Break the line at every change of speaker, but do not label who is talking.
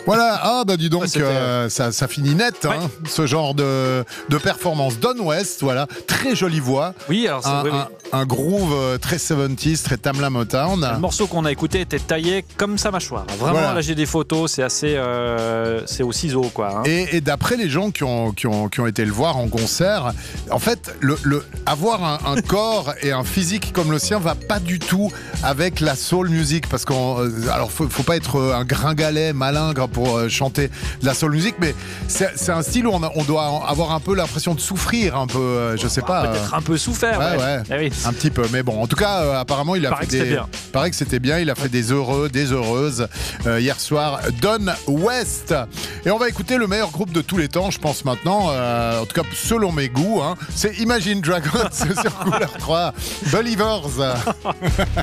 Voilà, ah bah dis donc,
C'était-
ça finit net, hein, ce genre de performance. Don West, voilà, très jolie voix,
Oui, alors
un,
oui, oui.
un groove très 70s, très Tamla Motown.
Le morceau qu'on a écouté était taillé comme sa mâchoire. Vraiment,
Voilà.
là j'ai des photos, c'est assez, c'est au ciseau quoi. Hein.
Et d'après les gens qui ont été le voir en concert, en fait, avoir un corps et un physique comme le sien va pas du tout avec la soul music, parce alors faut pas être un gringalet malingre pour chanter de la soul music, mais c'est un style où on doit avoir un peu l'impression de souffrir, un peu, je sais pas.
Peut-être un peu souffert.
Ouais.
Eh oui.
Un petit peu, mais bon, en tout cas, apparemment, il a
Paraît
fait
que c'était bien.
paraît que c'était bien. Il a fait des heureux, des heureuses hier soir. Don West. Et on va écouter le meilleur groupe de tous les temps, je pense maintenant. En tout cas, selon mes goûts, hein, c'est Imagine Dragons sur Couleur 3. Believers.